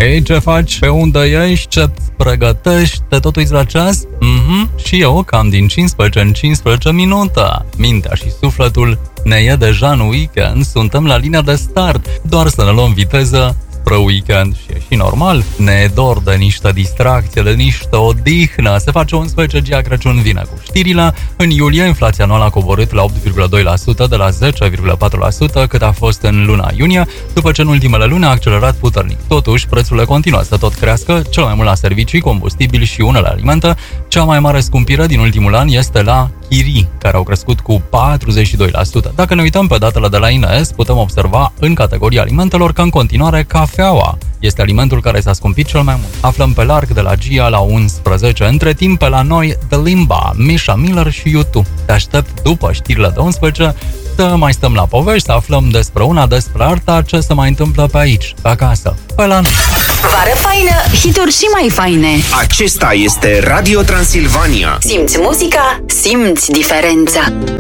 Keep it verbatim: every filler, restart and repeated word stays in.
Ei, ce faci? Pe unde ești? Ce-ți pregătești? Te tot uiți la ceas? Mhm, și eu cam din cincisprezece în cincisprezece minute. Mintea și sufletul ne e deja în weekend, suntem la linia de start, doar să ne luăm viteză spre weekend și e și normal, ne e dor de niște distracție, de niște odihnă. Se face unsprezece G, Crăciun vine cu știrile. În iulie, inflația anuală a coborât la opt virgulă doi la sută de la zece virgulă patru la sută cât a fost în luna iunie, după ce în ultimele luni a accelerat puternic. Totuși, prețurile continuă să tot crească, cel mai mult la servicii, combustibili și unele alimente. Cea mai mare scumpire din ultimul an este la chirii, care au crescut cu patruzeci și doi la sută. Dacă ne uităm pe datele de la I N S, putem observa în categoria alimentelor că în continuare cafeaua este alimentul care s-a scumpit cel mai mult. Aflăm pe larg de la Gia la unsprezece. Între timp, pe la noi, The Limba, Misha Miller și U doi. Te aștept după știrile de unsprezece să mai stăm la povești, să aflăm despre una, despre alta, ce se mai întâmplă pe aici, pe acasă, pe la noi. Vară faină, hituri și mai faine. Acesta este Radio Transilvania. Simți muzica, simți diferența.